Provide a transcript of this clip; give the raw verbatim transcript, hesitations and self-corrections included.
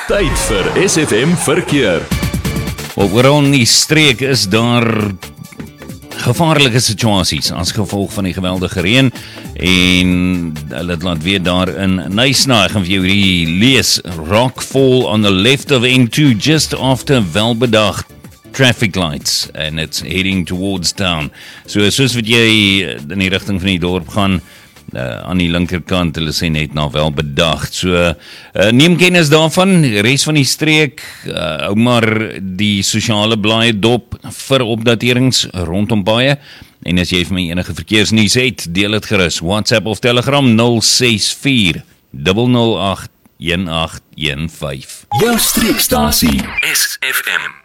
Tyd vir S F M verkeer. Op rond die streek is daar gevaarlike situasies as gevolg van die geweldige reën en hulle laat weet daar in Nysna. Ek gaan vir jou hier lees. Rockfall on the left of N two just after Welbedag traffic lights and it's heading towards town. So soos wat jy in die rigting van die dorp gaan, Uh, aan die linkerkant, hulle sê net na Welbedag. So, uh, neem kennis daarvan, res van die streek, uh, hou maar die sosiale blaai dop vir opdaterings rondom baie. En as jy vir my enige verkeersnuus het, deel het gerus. WhatsApp of Telegram nul ses vier nul nul agt een agt een vyf. Jou streekstasie S F M.